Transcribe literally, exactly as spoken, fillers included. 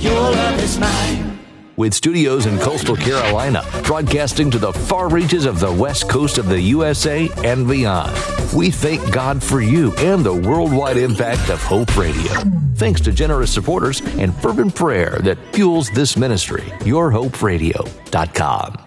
your love is mine. With studios in coastal Carolina, broadcasting to the far reaches of the west coast of the U S A and beyond. We thank God for you and the worldwide impact of Hope Radio. Thanks to generous supporters and fervent prayer that fuels this ministry. your hope radio dot com.